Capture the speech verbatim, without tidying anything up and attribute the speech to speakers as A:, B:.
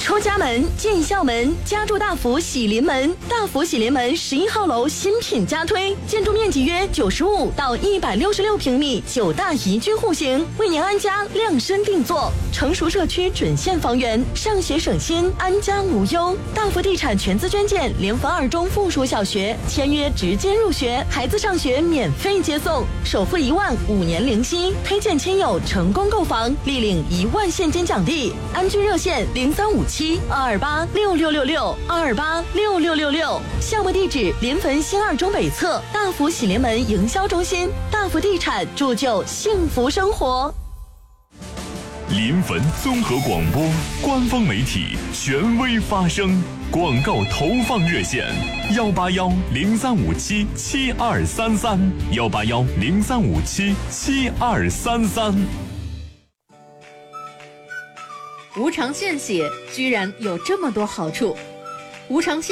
A: 出家门进校门，家住大福喜临门。大福喜临门十一号楼新品加推，建筑面积约九十五到一百六十六平米，九大宜居户型，为您安家量身定做。成熟社区准现房源，上学省心，安家无忧。大福地产全资捐建联防二中附属小学，签约直接入学，孩子上学免费接送，首付一万，五年零息，推荐亲友成功购房，立领一万现金奖励。安居热线零三五七二二八六六六六二二八六六六六，项目地址临汾新二中北侧大福喜临门营销中心。大福地产铸就幸福生活。
B: 临汾综合广播官方媒体，权威发声。广告投放热线：幺八幺零三五七七二三三，幺八幺零三五七七二三三。
C: 无偿献血居然有这么多好处，无偿献